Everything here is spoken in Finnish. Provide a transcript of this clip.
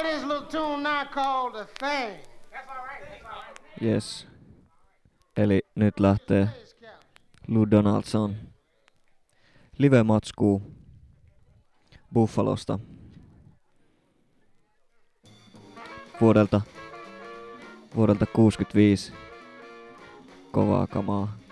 this little tune now called The Thing. Yes. Eli nyt lähtee Lou Donaldson live-matskuu Buffalosta vuodelta 65. Kovaa kamaa.